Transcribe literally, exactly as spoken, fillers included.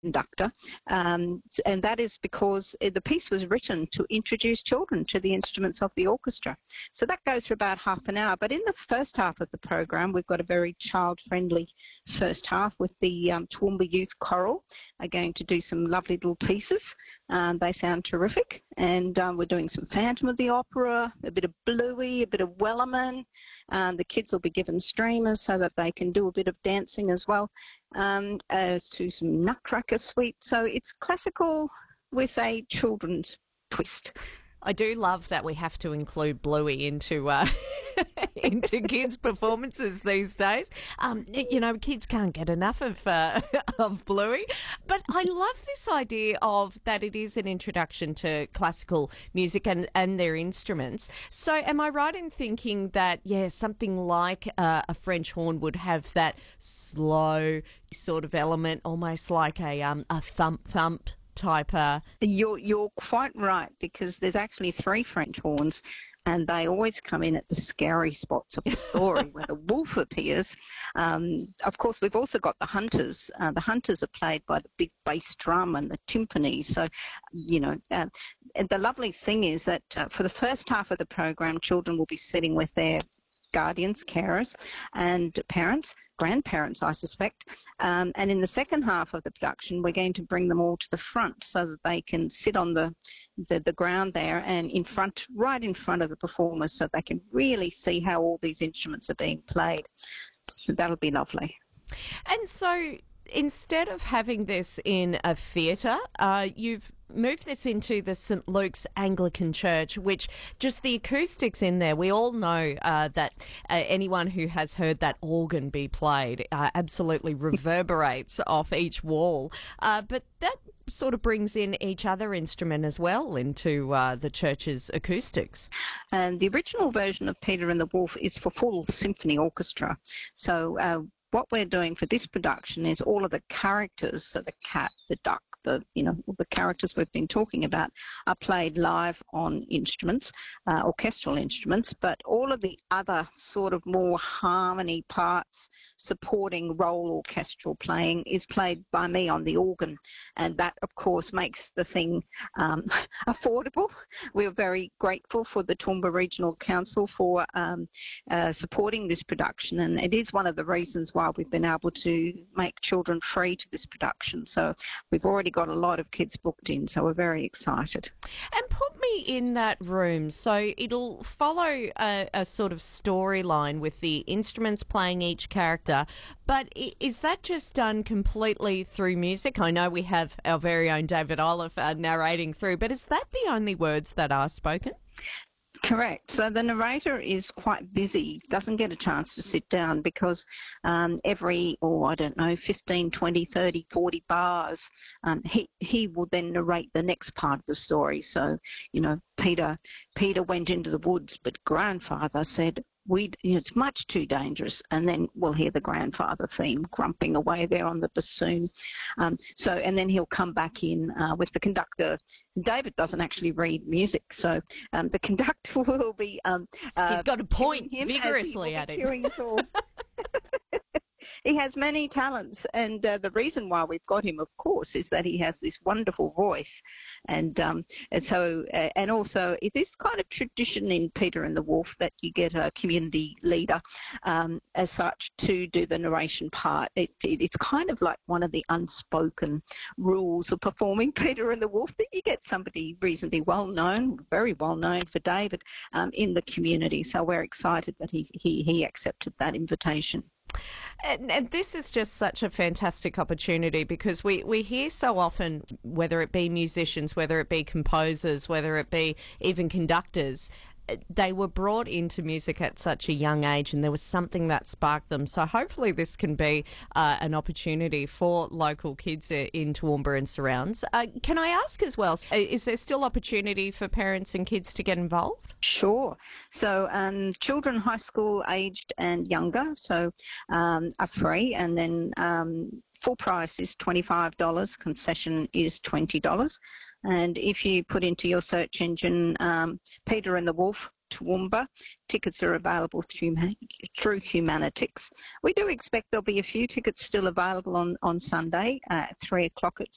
conductor, um, and that is because the piece was written to introduce children to the instruments of the orchestra. So that goes for about half an hour. But in the first half of the program, we've got a very child-friendly first half with the um, Toowoomba Youth Choral. Are going to do some lovely little pieces. Um, they sound terrific. And um, we're doing some Phantom of the Opera, a bit of Bluey, a bit of Wellerman. Um, the kids will be given streamers so that they can do a bit of dancing as well, um, as to some Nutcracker Suite. So it's classical with a children's twist. I do love that we have to include Bluey into uh, into kids' performances these days. Um, you know, kids can't get enough of uh, of Bluey. But I love this idea of that it is an introduction to classical music and, and their instruments. So am I right in thinking that, yeah, something like uh, a French horn would have that slow sort of element, almost like a um, a thump-thump type? Uh... You're, you're quite right, because there's actually three French horns, and they always come in at the scary spots of the story where the wolf appears. Um, of course, we've also got the hunters. Uh, the hunters are played by the big bass drum and the timpani. So, you know, uh, and the lovely thing is that uh, for the first half of the program, children will be sitting with their guardians, carers, and parents, grandparents, I suspect. Um, and in the second half of the production, we're going to bring them all to the front so that they can sit on the, the, the ground there and in front, right in front of the performers, so they can really see how all these instruments are being played. So that'll be lovely. And so instead of having this in a theatre, uh, you've moved this into the St Luke's Anglican Church, which just the acoustics in there, we all know uh, that uh, anyone who has heard that organ be played uh, absolutely reverberates off each wall. Uh, but that sort of brings in each other instrument as well into uh, the church's acoustics. And the original version of Peter and the Wolf is for full symphony orchestra. So uh, what we're doing for this production is all of the characters, so the cat, the duck, the, you know, the characters we've been talking about are played live on instruments, uh, orchestral instruments, but all of the other sort of more harmony parts, supporting role orchestral playing is played by me on the organ. And that, of course, makes the thing um, affordable. We're very grateful for the Toowoomba Regional Council for um, uh, supporting this production. And it is one of the reasons why we've been able to make children free to this production. So we've already got a lot of kids booked in, so we're very excited. And put me in that room. So it'll follow a, a sort of storyline with the instruments playing each character, but is that just done completely through music? I know we have our very own David Olive uh, narrating through, but is that the only words that are spoken? Correct. So the narrator is quite busy, doesn't get a chance to sit down because um, every, oh, I don't know, fifteen, twenty, thirty, forty bars, um, he, he will then narrate the next part of the story. So, you know, Peter, Peter went into the woods, but grandfather said, we, you know, it's much too dangerous. And then we'll hear the grandfather theme grumping away there on the bassoon. Um, so, and then he'll come back in uh, with the conductor. David doesn't actually read music, so um, the conductor will be. Um, uh, He's got to point vigorously at it. He has many talents, and uh, the reason why we've got him, of course, is that he has this wonderful voice, and um, and so uh, and also it is kind of tradition in Peter and the Wolf that you get a community leader, um, as such, to do the narration part. It, it, it's kind of like one of the unspoken rules of performing Peter and the Wolf, that you get somebody reasonably well known, very well known for David, um, in the community. So we're excited that he he he accepted that invitation. And, and this is just such a fantastic opportunity because we, we hear so often, whether it be musicians, whether it be composers, whether it be even conductors, they were brought into music at such a young age and there was something that sparked them. So hopefully this can be uh, an opportunity for local kids in Toowoomba and surrounds. Uh, can I ask as well, is there still opportunity for parents and kids to get involved? Sure. So um, children high school aged and younger so um, are free, and then um, full price is twenty-five dollars, concession is twenty dollars. And if you put into your search engine um, Peter and the Wolf Toowoomba, tickets are available through, through Humanitix. We do expect there'll be a few tickets still available on, on Sunday at three o'clock at